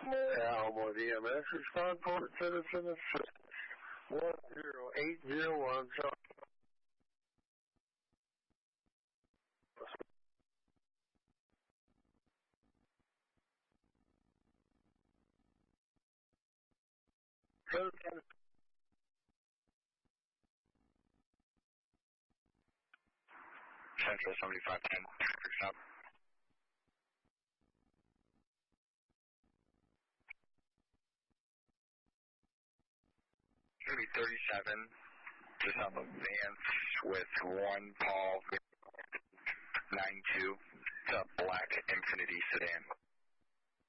Alamo EMS, respond for citizen assist 10801. Central 7510, traffic stop. It's going to be 37, just off of Vance with 1 Paul 92. It's a black Infiniti sedan.